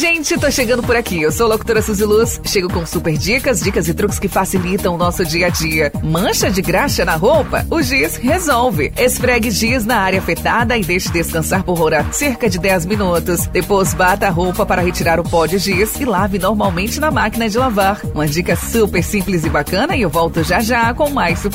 gente, tô chegando por aqui. Eu sou a locutora Suzy Luz. Chego com super dicas e truques que facilitam o nosso dia a dia. Mancha de graxa na roupa? O Giz resolve. Esfregue Giz na área afetada e deixe descansar por cerca de 10 minutos. Depois bata a roupa para retirar o pó de giz e lave normalmente na máquina de lavar. Uma dica super simples e bacana e eu volto já já com mais